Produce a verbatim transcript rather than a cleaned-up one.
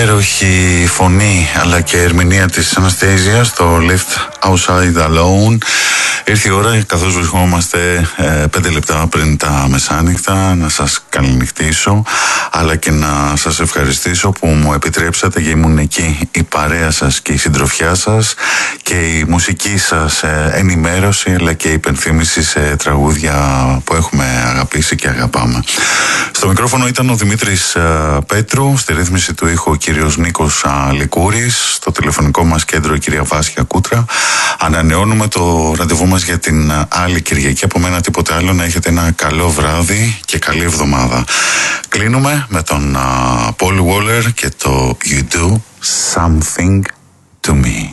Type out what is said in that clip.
υπέροχη φωνή αλλά και ερμηνεία της Anastasia στο Left Outside Alone. Ήρθε η ώρα, καθώς βρισκόμαστε ε, πέντε λεπτά πριν τα μεσάνυχτα, να σας καληνυχτήσω αλλά και να σας ευχαριστήσω που μου επιτρέψατε και ήμουν εκεί η παρέα σας και η συντροφιά σας και η μουσική σας ε, ενημέρωση αλλά και η υπενθύμηση σε τραγούδια που έχουμε αγαπήσει και αγαπάμε. Στο μικρόφωνο ήταν ο Δημήτρης ε, Πέτρου, στη ρύθμιση του ήχου ο κύριος Νίκος α, Λικούρης, στο τηλεφωνικό μας κέντρο η κυρία Βάσια Κούτρα. Ανανεώνουμε το ραντεβού μας για την άλλη Κυριακή. Από μένα τίποτε άλλο, να έχετε ένα καλό βράδυ και καλή εβδομάδα. Κλείνουμε με τον uh, Paul Waller και το You Do Something To Me.